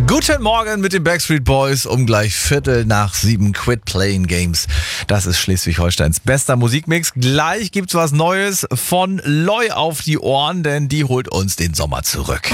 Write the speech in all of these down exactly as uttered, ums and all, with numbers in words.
Guten Morgen mit den Backstreet Boys um gleich Viertel nach sieben. Quit Playing Games. Das ist Schleswig-Holsteins bester Musikmix. Gleich gibt's was Neues von Loi auf die Ohren, denn die holt uns den Sommer zurück.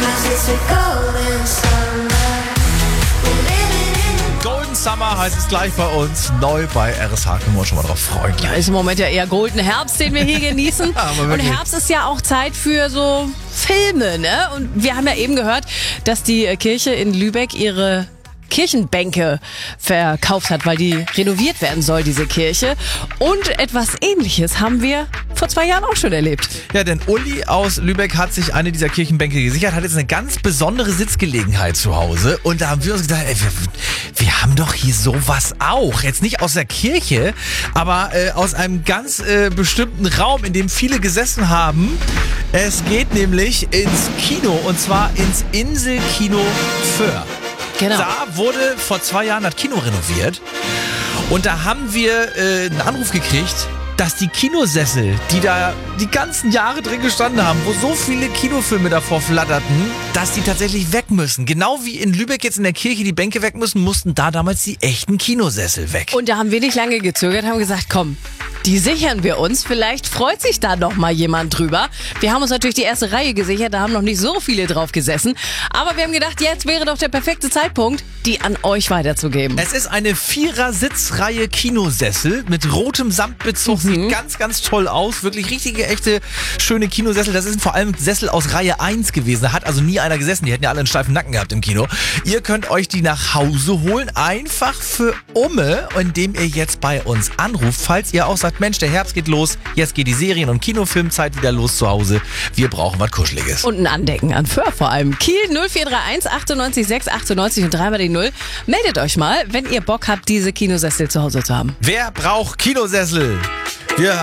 Golden Summer heißt es gleich bei uns. Neu bei R S H. Können wir uns schon mal drauf freuen. Ja, ist im Moment ja eher Golden Herbst, den wir hier genießen. Und Herbst ist ja auch Zeit für so Filme, ne? Und wir haben ja eben gehört, dass die Kirche in Lübeck ihre Kirchenbänke verkauft hat, weil die renoviert werden soll, diese Kirche. Und etwas Ähnliches haben wir vor zwei Jahren auch schon erlebt. Ja, denn Uli aus Lübeck hat sich eine dieser Kirchenbänke gesichert, hat jetzt eine ganz besondere Sitzgelegenheit zu Hause. Und da haben wir uns gedacht, ey, wir, wir haben doch hier sowas auch. Jetzt nicht aus der Kirche, aber äh, aus einem ganz äh, bestimmten Raum, in dem viele gesessen haben. Es geht nämlich ins Kino, und zwar ins Inselkino Föhr. Genau. Da wurde vor zwei Jahren das Kino renoviert und da haben wir äh, einen Anruf gekriegt, dass die Kinosessel, die da die ganzen Jahre drin gestanden haben, wo so viele Kinofilme davor flatterten, dass die tatsächlich weg müssen. Genau wie in Lübeck jetzt in der Kirche die Bänke weg müssen, mussten da damals die echten Kinosessel weg. Und da haben wir nicht lange gezögert, haben gesagt, komm, die sichern wir uns. Vielleicht freut sich da noch mal jemand drüber. Wir haben uns natürlich die erste Reihe gesichert, da haben noch nicht so viele drauf gesessen. Aber wir haben gedacht, jetzt wäre doch der perfekte Zeitpunkt, die an euch weiterzugeben. Es ist eine Vierer-Sitzreihe Kinosessel mit rotem Samtbezug. Mhm. Sieht ganz, ganz toll aus. Wirklich richtige, echte, schöne Kinosessel. Das sind vor allem Sessel aus Reihe eins gewesen. Da hat also nie einer gesessen. Die hätten ja alle einen steifen Nacken gehabt im Kino. Ihr könnt euch die nach Hause holen. Einfach für Umme, indem ihr jetzt bei uns anruft. Falls ihr auch sagt, Mensch, der Herbst geht los. Jetzt geht die Serien- und Kinofilmzeit wieder los zu Hause. Wir brauchen was Kuscheliges. Und ein Andenken an Föhr vor allem. Kiel null vier drei eins achtundneunzig sechs achtundneunzig und dreimal die Null. Meldet euch mal, wenn ihr Bock habt, diese Kinosessel zu Hause zu haben. Wer braucht Kinosessel? Wir